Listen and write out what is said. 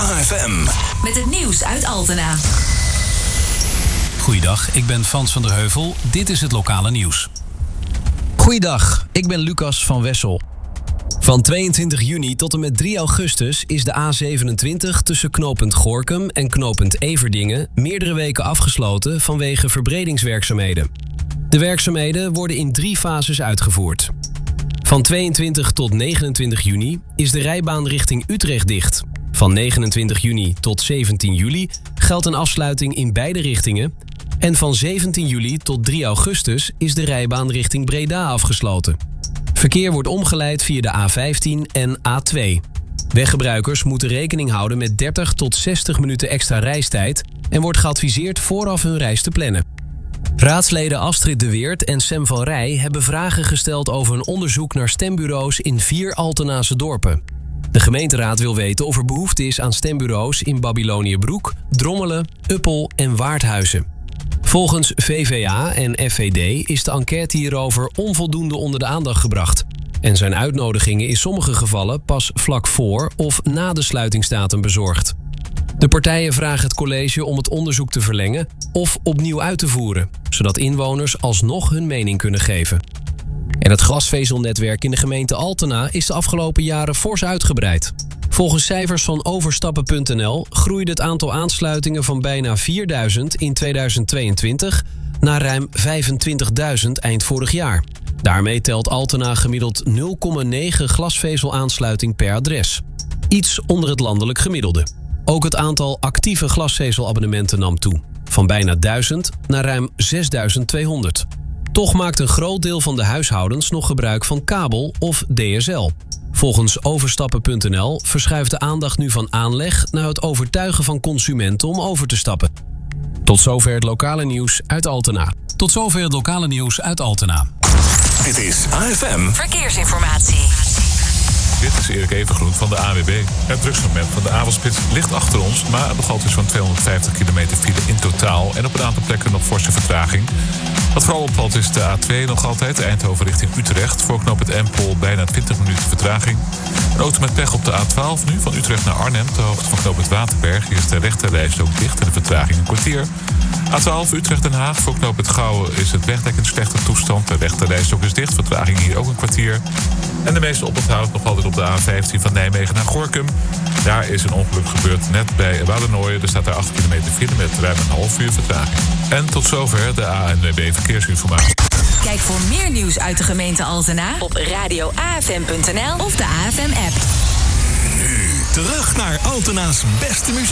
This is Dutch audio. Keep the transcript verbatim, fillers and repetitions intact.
A F M. Met het nieuws uit Altena. Goeiedag, ik ben Frans van der Heuvel. Dit is het lokale nieuws. Goeiedag, ik ben Lucas van Wessel. Van tweeëntwintig juni tot en met drie augustus is de A zevenentwintig tussen knooppunt Gorinchem en knooppunt Everdingen meerdere weken afgesloten vanwege verbredingswerkzaamheden. De werkzaamheden worden in drie fases uitgevoerd. Van tweeëntwintig tot negenentwintig juni is de rijbaan richting Utrecht dicht. Van negenentwintig juni tot zeventien juli geldt een afsluiting in beide richtingen. En van zeventien juli tot drie augustus is de rijbaan richting Breda afgesloten. Verkeer wordt omgeleid via de A vijftien en A twee. Weggebruikers moeten rekening houden met dertig tot zestig minuten extra reistijd en wordt geadviseerd vooraf hun reis te plannen. Raadsleden Astrid de Weert en Sem van Rij hebben vragen gesteld over een onderzoek naar stembureaus in vier Altenase dorpen. De gemeenteraad wil weten of er behoefte is aan stembureaus in Babyloniëbroek, Drommelen, Uppel en Waardhuizen. Volgens V V A en F V D is de enquête hierover onvoldoende onder de aandacht gebracht en zijn uitnodigingen in sommige gevallen pas vlak voor of na de sluitingsdatum bezorgd. De partijen vragen het college om het onderzoek te verlengen of opnieuw uit te voeren, zodat inwoners alsnog hun mening kunnen geven. En het glasvezelnetwerk in de gemeente Altena is de afgelopen jaren fors uitgebreid. Volgens cijfers van overstappen punt n l groeide het aantal aansluitingen van bijna vierduizend in tweeduizend tweeëntwintig naar ruim vijfentwintigduizend eind vorig jaar. Daarmee telt Altena gemiddeld nul komma negen glasvezelaansluiting per adres. Iets onder het landelijk gemiddelde. Ook het aantal actieve glasvezelabonnementen nam toe. Van bijna duizend naar ruim zesduizend tweehonderd. Toch maakt een groot deel van de huishoudens nog gebruik van kabel of D S L. Volgens overstappen punt n l verschuift de aandacht nu van aanleg naar het overtuigen van consumenten om over te stappen. Tot zover het lokale nieuws uit Altena. Tot zover het lokale nieuws uit Altena. Dit is A F M. Verkeersinformatie. Dit is Erik Evengroen van de A W B. Het drugsmoment van de avondspits ligt achter ons, maar nog altijd zo'n tweehonderdvijftig kilometer file in totaal en op een aantal plekken nog forse vertraging. Wat vooral opvalt is de A twee nog altijd, Eindhoven richting Utrecht. Voor knooppunt Empel bijna twintig minuten vertraging. Een auto met pech op de A twaalf nu, van Utrecht naar Arnhem, ter hoogte van knooppunt Waterberg. Hier is de rechterreis ook dicht en de vertraging een kwartier. A twaalf Utrecht-Den Haag, voor knooppunt Gouwen is het wegdek in slechte toestand. De rechterreis ook is dicht, vertraging hier ook een kwartier. En de meeste oponthoud nog altijd op de A vijftien van Nijmegen naar Gorinchem. Daar is een ongeluk gebeurd net bij Wadernooien. Er staat daar acht kilometer file met ruim een half uur vertraging. En tot zover de A N W B Verkeersinformatie. Kijk voor meer nieuws uit de gemeente Altena op radio A F M punt n l of de A F M-app. Nu terug naar Altena's beste muziek.